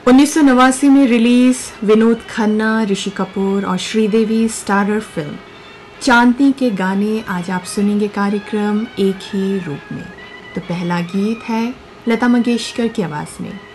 1989 में रिलीज विनोद खन्ना, ऋषि कपूर और Sridevi starrer film चांदनी के गाने आज आप सुनेंगे कार्यक्रम एक ही रूप में। तो पहला गीत है लता मंगेशकर की आवाज में